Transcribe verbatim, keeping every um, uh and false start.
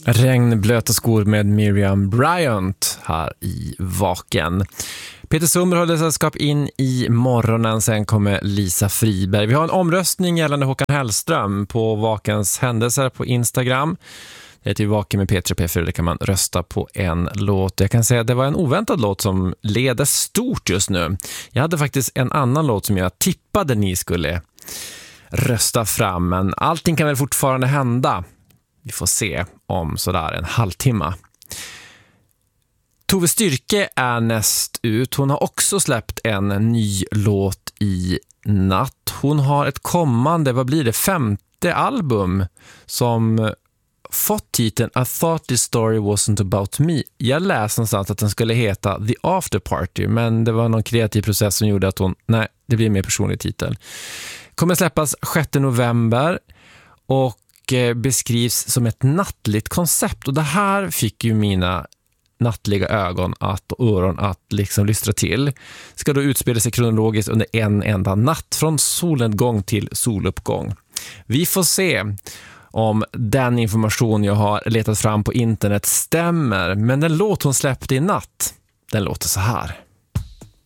Regn, blöta skor med Miriam Bryant här i Vaken. Peter Summer håller sällskap in i morgonen, sen kommer Lisa Friberg. Vi har en omröstning gällande Håkan Hellström på Vakens händelser på Instagram. Det heter ju Vaken med Peter P fyra, där kan man rösta på en låt. Jag kan säga att det var en oväntad låt som leder stort just nu. Jag hade faktiskt en annan låt som jag tippade ni skulle rösta fram, men allting kan väl fortfarande hända. Vi får se om sådär en halvtimme. Tove Styrke är näst ut. Hon har också släppt en ny låt i natt. Hon har ett kommande, vad blir det, femte album som fått titeln I thought this story wasn't about me. Jag läste någonstans att den skulle heta The After Party, men det var någon kreativ process som gjorde att hon, nej, det blir en mer personlig titel. Kommer släppas sjätte november och beskrivs som ett nattligt koncept, och det här fick ju mina nattliga ögon att, och öron att liksom lystra till. Ska då utspela sig kronologiskt under en enda natt från solnedgång till soluppgång. Vi får se om den information jag har letat fram på internet stämmer, men den låt hon släppte i natt, den låter så här.